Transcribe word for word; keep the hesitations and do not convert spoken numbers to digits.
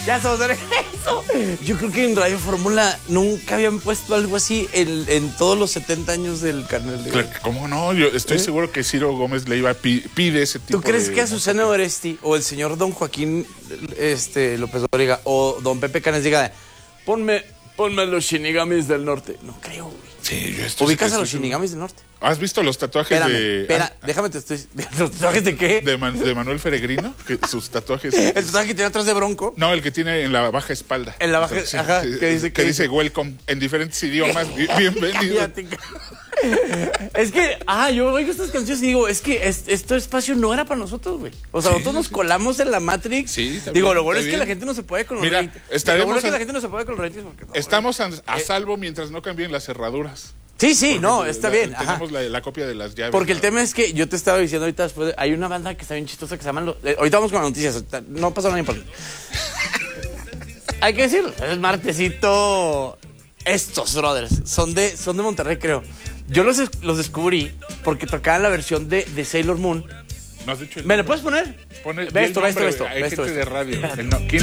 Ya estamos de regreso. Yo creo que en Radio Fórmula nunca habían puesto algo así en, en todos los setenta años del canal. De... Claro, ¿cómo no? Yo estoy ¿Eh? seguro que Ciro Gómez Leiva pide ese tipo de... ¿Tú crees de... que a Susana Oresti o el señor don Joaquín este, López Dóriga o don Pepe Canes diga, ponme, ponme los Shinigamis del norte? No creo, güey. Sí, yo estoy... ¿Ubicas a los Shinigamis del norte? ¿Has visto los tatuajes Espérame, de...? Espera, ah, déjame te estoy... ¿Los tatuajes de qué? De, Man, de Manuel Peregrino, que sus tatuajes... ¿El tatuaje que tiene atrás de Bronco? No, el que tiene en la baja espalda. En la baja... Entonces, ajá, que, que dice... Que dice welcome en diferentes idiomas. Bienvenido. Es que, ah, yo oigo estas canciones y digo, es que es, este espacio no era para nosotros, güey. O sea, sí, nosotros nos sí. colamos en la Matrix. Sí, también, digo, lo bueno es bien. que la gente no se puede con los Mira, ratings. Estaremos Lo bueno es que a... la gente no se puede con los ratings porque no, Estamos a, a salvo mientras no cambien las cerraduras. Sí, sí, porque no, está la, bien. Tenemos la, la copia de las llaves. Porque ¿no? el tema es que yo te estaba diciendo ahorita después, de, hay una banda que está bien chistosa que se llama... Eh, ahorita vamos con las noticias, no pasa nada importante. Hay que decirlo, es martesito. Estos brothers son de, son de Monterrey, creo. Yo los, los descubrí porque tocaban la versión de, de Sailor Moon. ¿No has dicho el ¿Me lo puedes poner? Pone, ve esto, ve esto, ve esto. Hay ve gente esto, de radio.